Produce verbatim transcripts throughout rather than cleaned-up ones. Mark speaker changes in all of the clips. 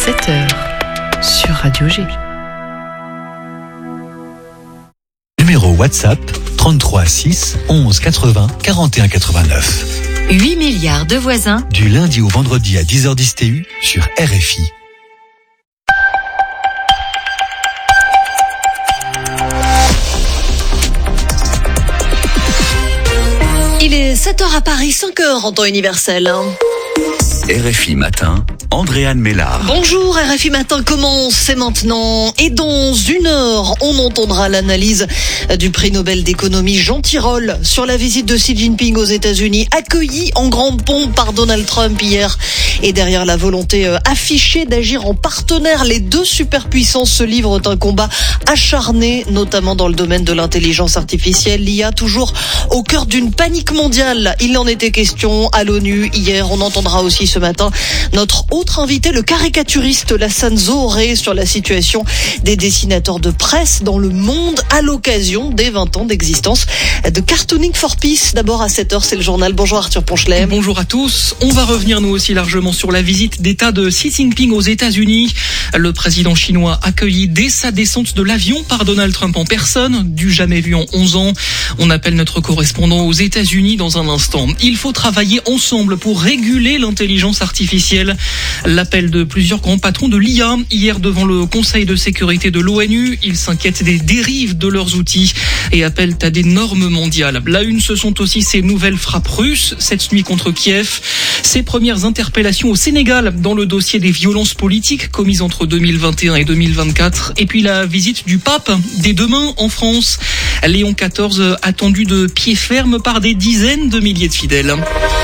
Speaker 1: sept heures sur Radio G.
Speaker 2: Numéro WhatsApp trente-trois six onze quatre-vingts quarante et un quatre-vingt-neuf.
Speaker 3: huit milliards de voisins.
Speaker 2: Du lundi au vendredi à dix heures dix T U sur R F I.
Speaker 4: Il est sept heures à Paris, cinq heures en temps universel.
Speaker 5: R F I Matin, Andréane Mélard.
Speaker 4: Bonjour, R F I Matin commence, c'est maintenant. Et dans une heure, on entendra l'analyse du prix Nobel d'économie Jean Tirole sur la visite de Xi Jinping aux États-Unis, accueilli en grande pompe par Donald Trump hier. Et derrière la volonté affichée d'agir en partenaire, les deux superpuissances se livrent un combat acharné, notamment dans le domaine de l'intelligence artificielle. L'I A toujours au cœur d'une panique mondiale. Il en était question à l'ONU hier. On entendra aussi ce matin notre autre invité, le caricaturiste Lassane Zohoré, sur la situation des dessinateurs de presse dans le monde à l'occasion des vingt ans d'existence de Cartooning for Peace. D'abord à sept heures, c'est le journal. Bonjour Arthur Ponchelet.
Speaker 6: Bonjour à tous. On va revenir nous aussi largement sur la visite d'État de Xi Jinping aux États-Unis. Le président chinois accueilli dès sa descente de l'avion par Donald Trump en personne, du jamais vu en onze ans. On appelle notre correspondant aux États-Unis dans un instant. Il faut travailler ensemble pour réguler l'intelligence artificielle. L'appel de plusieurs grands patrons de l'I A hier devant le Conseil de sécurité de l'ONU. Ils s'inquiètent des dérives de leurs outils et appellent à des normes mondiales. La une, ce sont aussi ces nouvelles frappes russes cette nuit contre Kiev. Ces premières interpellations au Sénégal dans le dossier des violences politiques commises entre deux mille vingt et un et deux mille vingt-quatre. Et puis la visite du pape dès demain en France. Léon quatorze attendu de pied ferme par des dizaines de milliers de fidèles.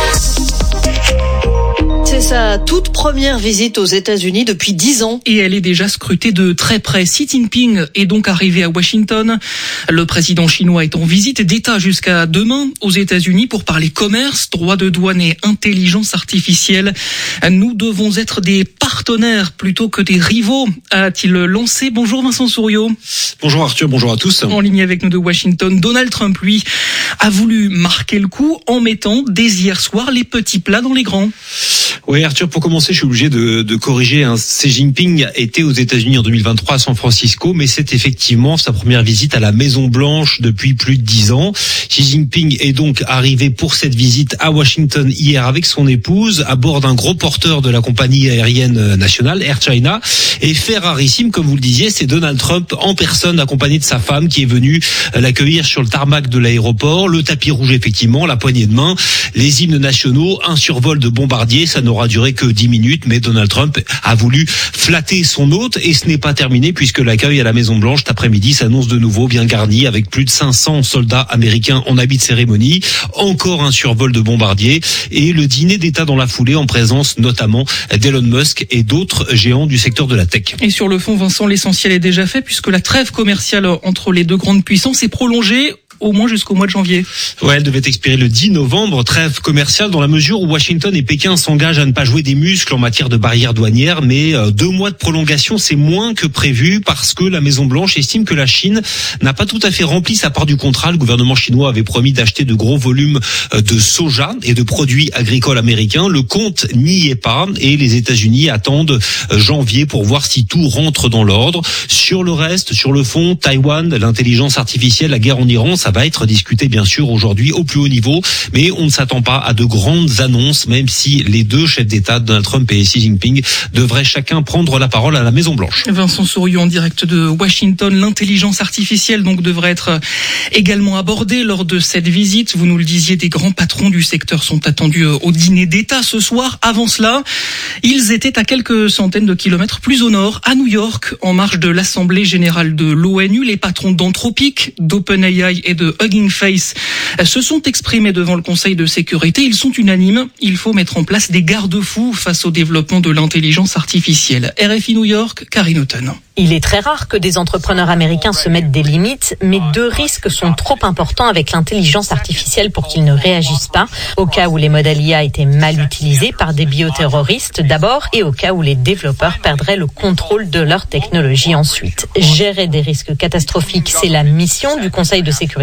Speaker 4: C'est sa toute première visite aux États-Unis depuis dix ans.
Speaker 6: Et elle est déjà scrutée de très près. Xi Jinping est donc arrivé à Washington. Le président chinois est en visite d'État jusqu'à demain aux États-Unis pour parler commerce, droits de douane et intelligence artificielle. Nous devons être des partenaires plutôt que des rivaux, a-t-il lancé. Bonjour Vincent Souriau.
Speaker 7: Bonjour Arthur, bonjour à tous.
Speaker 6: En ligne avec nous de Washington, Donald Trump, lui, a voulu marquer le coup en mettant dès hier soir les petits plats dans les grands.
Speaker 7: Oui Arthur, pour commencer, je suis obligé de, de corriger. Hein. Xi Jinping était aux États-Unis en deux mille vingt-trois à San Francisco, mais c'est effectivement sa première visite à la Maison Blanche depuis plus de dix ans. Xi Jinping est donc arrivé pour cette visite à Washington hier avec son épouse à bord d'un gros porteur de la compagnie aérienne nationale Air China. Et fait rarissime, comme vous le disiez, c'est Donald Trump en personne accompagné de sa femme qui est venu l'accueillir sur le tarmac de l'aéroport. Le tapis rouge effectivement, la poignée de main, les hymnes nationaux, un survol de bombardier. Ça n'aura duré que dix minutes, mais Donald Trump a voulu flatter son hôte et ce n'est pas terminé puisque l'accueil à la Maison Blanche cet après-midi s'annonce de nouveau bien garni avec plus de cinq cents soldats américains en habit de cérémonie, encore un survol de bombardiers et le dîner d'État dans la foulée en présence notamment d'Elon Musk et d'autres géants du secteur de la tech.
Speaker 6: Et sur le fond, Vincent, l'essentiel est déjà fait puisque la trêve commerciale entre les deux grandes puissances est prolongée au moins jusqu'au mois de janvier.
Speaker 7: Ouais, elle devait expirer le dix novembre, trêve commerciale dans la mesure où Washington et Pékin s'engagent à ne pas jouer des muscles en matière de barrières douanières, mais euh, deux mois de prolongation, c'est moins que prévu parce que la Maison-Blanche estime que la Chine n'a pas tout à fait rempli sa part du contrat. Le gouvernement chinois avait promis d'acheter de gros volumes euh, de soja et de produits agricoles américains. Le compte n'y est pas et les États-Unis attendent euh, janvier pour voir si tout rentre dans l'ordre. Sur le reste, sur le fond, Taïwan, l'intelligence artificielle, la guerre en Iran, ça va être discuté bien sûr aujourd'hui au plus haut niveau, mais on ne s'attend pas à de grandes annonces, même si les deux chefs d'État, Donald Trump et Xi Jinping, devraient chacun prendre la parole à la Maison Blanche.
Speaker 6: Vincent Souriau en direct de Washington. L'intelligence artificielle donc devrait être également abordée lors de cette visite. Vous nous le disiez, des grands patrons du secteur sont attendus au dîner d'État ce soir. Avant cela, ils étaient à quelques centaines de kilomètres plus au nord, à New York, en marge de l'Assemblée générale de l'ONU. Les patrons d'Anthropic, d'OpenAI et de de Hugging Face se sont exprimés devant le Conseil de sécurité. Ils sont unanimes. Il faut mettre en place des garde-fous face au développement de l'intelligence artificielle. R F I New York, Karine Houghton.
Speaker 3: Il est très rare que des entrepreneurs américains se mettent des limites, mais deux risques sont trop importants avec l'intelligence artificielle pour qu'ils ne réagissent pas. Au cas où les modèles I A étaient mal utilisés par des bioterroristes d'abord, et au cas où les développeurs perdraient le contrôle de leur technologie ensuite. Gérer des risques catastrophiques, c'est la mission du Conseil de sécurité.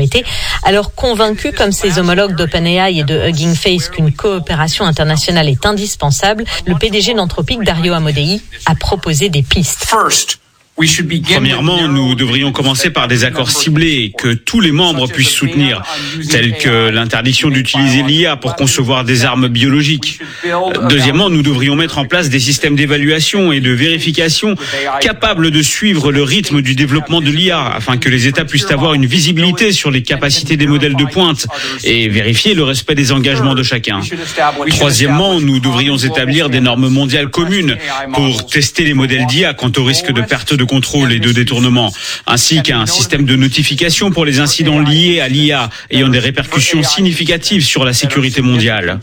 Speaker 3: sécurité. Alors convaincu comme ses homologues d'OpenAI et de Hugging Face qu'une coopération internationale est indispensable, le P D G d'Anthropic, Dario Amodei, a proposé des pistes.
Speaker 8: Premièrement, nous devrions commencer par des accords ciblés que tous les membres puissent soutenir, tels que l'interdiction d'utiliser l'I A pour concevoir des armes biologiques. Deuxièmement, nous devrions mettre en place des systèmes d'évaluation et de vérification capables de suivre le rythme du développement de l'I A afin que les États puissent avoir une visibilité sur les capacités des modèles de pointe et vérifier le respect des engagements de chacun. Troisièmement, nous devrions établir des normes mondiales communes pour tester les modèles d'I A quant au risque de perte de contrôle et de détournement, ainsi qu'un système de notification pour les incidents liés à l'I A ayant des répercussions significatives sur la sécurité mondiale.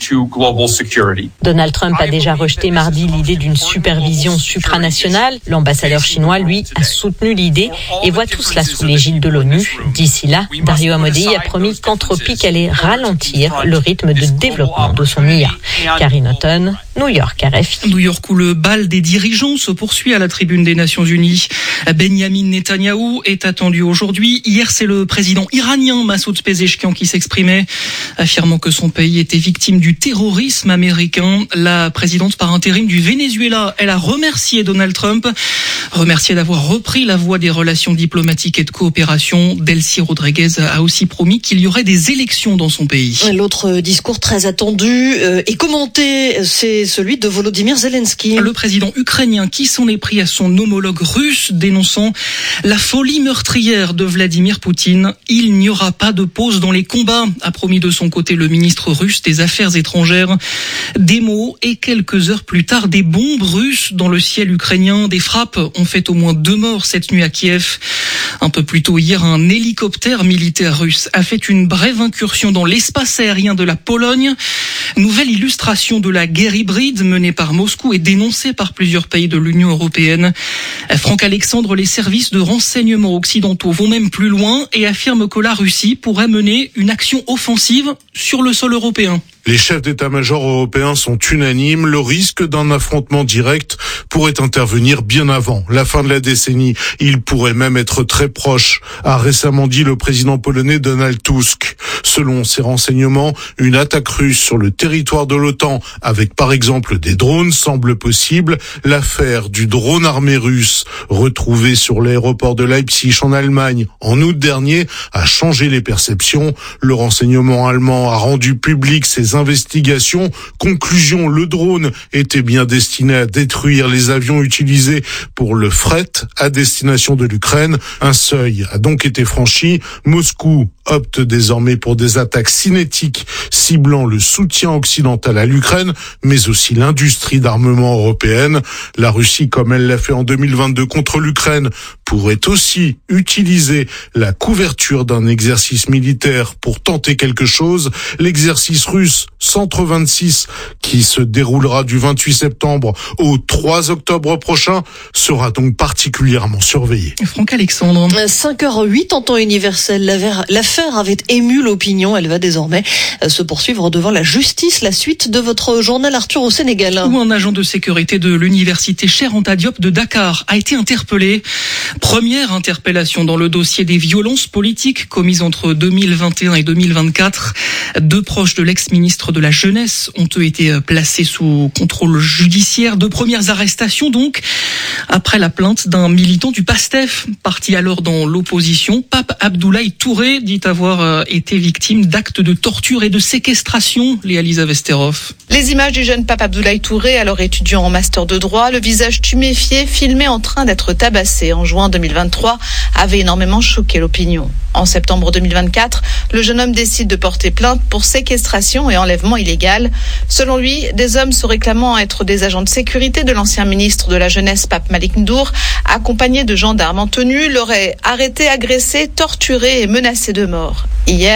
Speaker 3: Donald Trump a déjà rejeté mardi l'idée d'une supervision supranationale. L'ambassadeur chinois, lui, a soutenu l'idée et voit tout cela sous l'égide de l'ONU. D'ici là, Dario Amodei a promis qu'Anthropic allait ralentir le rythme de développement de son I A. Karine Houghton, New York, R F I.
Speaker 6: New York où le bal des dirigeants se poursuit à la tribune des Nations Unies. Benyamin Netanyahou est attendu aujourd'hui. Hier, c'est le président iranien Massoud Pezeshkian qui s'exprimait, affirmant que son pays était victime du terrorisme américain. La présidente par intérim du Venezuela, elle a remercié Donald Trump, remercié d'avoir repris la voie des relations diplomatiques et de coopération. Delcy Rodriguez a aussi promis qu'il y aurait des élections dans son pays.
Speaker 4: L'autre discours très attendu euh, et commenté, c'est celui de Volodymyr Zelensky.
Speaker 6: Le président ukrainien qui s'en est pris à son homologue russe, dénonçant la folie meurtrière de Vladimir Poutine. Il n'y aura pas de pause dans les combats, a promis de son côté le ministre russe des Affaires étrangères. Des mots et quelques heures plus tard, des bombes russes dans le ciel ukrainien. Des frappes ont fait au moins deux morts cette nuit à Kiev. Un peu plus tôt hier, un hélicoptère militaire russe a fait une brève incursion dans l'espace aérien de la Pologne. Nouvelle illustration de la guerre hybride menée par Moscou et dénoncée par plusieurs pays de l'Union européenne. Franck Alexandre, les services de renseignement occidentaux vont même plus loin et affirment que la Russie pourrait mener une action offensive sur le sol européen.
Speaker 9: Les chefs d'état-major européens sont unanimes. Le risque d'un affrontement direct pourrait intervenir bien avant la fin de la décennie. Il pourrait même être très proche, a récemment dit le président polonais Donald Tusk. Selon ses renseignements, une attaque russe sur le territoire de l'OTAN, avec par exemple des drones, semble possible. L'affaire du drone armé russe, retrouvé sur l'aéroport de Leipzig en Allemagne en août dernier, a changé les perceptions. Le renseignement allemand a rendu public ses investigations. Conclusion, le drone était bien destiné à détruire les avions utilisés pour le fret à destination de l'Ukraine. Un seuil a donc été franchi. Moscou opte désormais pour des attaques cinétiques ciblant le soutien occidental à l'Ukraine, mais aussi l'industrie d'armement européenne. La Russie, comme elle l'a fait en deux mille vingt-deux contre l'Ukraine, pourrait aussi utiliser la couverture d'un exercice militaire pour tenter quelque chose. L'exercice russe Centre vingt-six, qui se déroulera du vingt-huit septembre au trois octobre prochain, sera donc particulièrement surveillé.
Speaker 6: Franck Alexandre.
Speaker 4: cinq heures huit en temps universel. L'affaire avait ému l'opinion. Elle va désormais se poursuivre devant la justice. La suite de votre journal Arthur au Sénégal.
Speaker 6: Où un agent de sécurité de l'université Cheikh Anta Diop de Dakar a été interpellé. Première interpellation dans le dossier des violences politiques commises entre deux mille vingt et un et deux mille vingt-quatre. Deux proches de l'ex-ministre de la Jeunesse ont eux été placés sous contrôle judiciaire. Deux premières arrestations donc, après la plainte d'un militant du PASTEF, parti alors dans l'opposition. Pape Abdoulaye Touré dit avoir été victime d'actes de torture et de séquestration. Léa-Lisa Vesterhoff.
Speaker 10: Les images du jeune Pape Abdoulaye Touré, alors étudiant en master de droit, le visage tuméfié, filmé en train d'être tabassé en juin deux mille vingt-trois, avait énormément choqué l'opinion. En septembre deux mille vingt-quatre, le jeune homme décide de porter plainte pour séquestration et enlèvement illégal. Selon lui, des hommes se réclamant être des agents de sécurité de l'ancien ministre de la Jeunesse, Pape Malick Ndour, accompagnés de gendarmes en tenue, l'auraient arrêté, agressé, torturé et menacé de mort. Hier,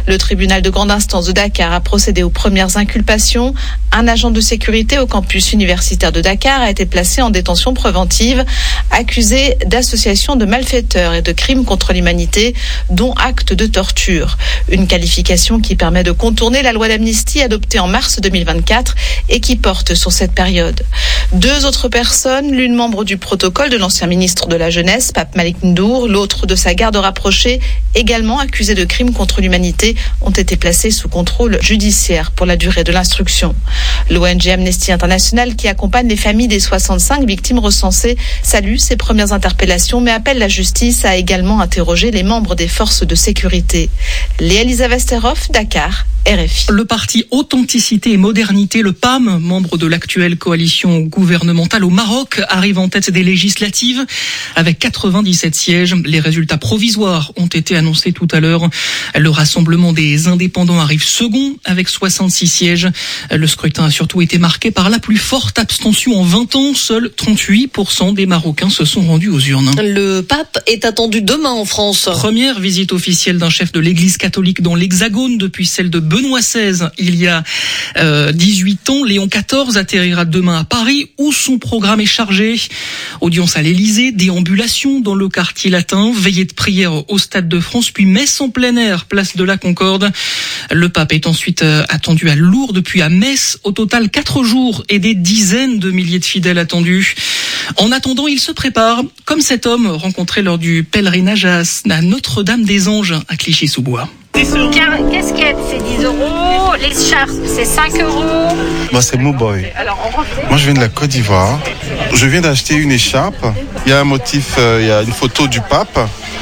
Speaker 10: Le tribunal de grande instance de Dakar a procédé aux premières inculpations. Un agent de sécurité au campus universitaire de Dakar a été placé en détention préventive, accusé d'association de malfaiteurs et de crimes contre l'humanité, dont actes de torture. Une qualification qui permet de contourner la loi d'amnistie adoptée en mars deux mille vingt-quatre et qui porte sur cette période. Deux autres personnes, l'une membre du protocole de l'ancien ministre de la Jeunesse, Pape Malick Ndour, l'autre de sa garde rapprochée, également accusés de crimes contre l'humanité, ont été placés sous contrôle judiciaire pour la durée de l'instruction. L'O N G Amnesty International, qui accompagne les familles des soixante-cinq victimes recensées, salue ces premières interpellations, mais appelle la justice à également interroger les membres des forces de sécurité. Léa Lisa Westerhoff, Dakar, R F I.
Speaker 6: Le parti Authenticité et Modernité, le P A M, membre de l'actuelle coalition gouvernementale au Maroc, arrive en tête des législatives avec quatre-vingt-dix-sept sièges. Les résultats provisoires ont été annoncés tout à l'heure. Le Rassemblement des indépendants arrive second avec soixante-six sièges. Le scrutin a surtout été marqué par la plus forte abstention en vingt ans. Seuls trente-huit pour cent des Marocains se sont rendus aux urnes.
Speaker 4: Le pape est attendu demain en France.
Speaker 6: Première visite officielle d'un chef de l'Église catholique dans l'Hexagone depuis celle de Benoît seize il y a euh, dix-huit ans. Léon quatorze atterrira demain à Paris où son programme est chargé. Audience à l'Élysée, déambulation dans le quartier latin, veillée de prière au Stade de France, puis messe en plein air, place de la Concorde. Le pape est ensuite euh, attendu à Lourdes puis à Metz. Au total, quatre jours et des dizaines de milliers de fidèles attendus. En attendant, il se prépare, comme cet homme rencontré lors du pèlerinage à Notre-Dame-des-Anges à Clichy-sous-Bois.
Speaker 11: Casquette, c'est dix euros. L'écharpe, c'est cinq euros.
Speaker 12: Moi, c'est Mouboy. Moi, je viens de la Côte d'Ivoire. Je viens d'acheter une écharpe. Il y a un motif, euh, il y a une photo du pape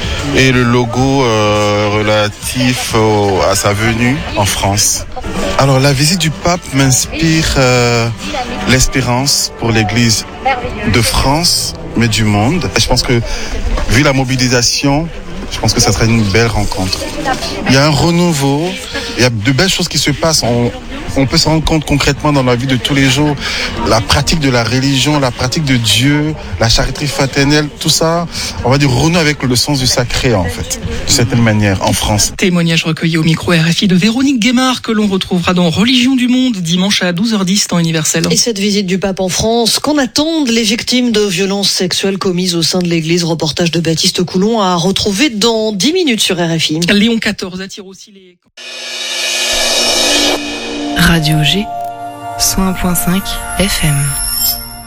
Speaker 12: et le logo euh, relatif au, à sa venue en France. Alors, la visite du pape m'inspire euh, l'espérance pour l'Église de France, mais du monde. Et je pense que, vu la mobilisation, je pense que ça serait une belle rencontre. Il y a un renouveau, il y a de belles choses qui se passent. On, on peut se rendre compte concrètement dans la vie de tous les jours, la pratique de la religion, la pratique de Dieu, la charité fraternelle, tout ça, on va dire renouer avec le sens du sacré en fait, d'une certaine manière, en France.
Speaker 6: Témoignage recueilli au micro R F I de Véronique Guémard que l'on retrouvera dans Religion du Monde dimanche à douze heures dix, temps universel.
Speaker 4: Et cette visite du pape en France, qu'en attendent les victimes de violences sexuelles commises au sein de l'église? Reportage de Baptiste Coulon à retrouver dans dix minutes sur R F I.
Speaker 6: Léon quatorze attire aussi les...
Speaker 1: Radio G, cent un virgule cinq F M.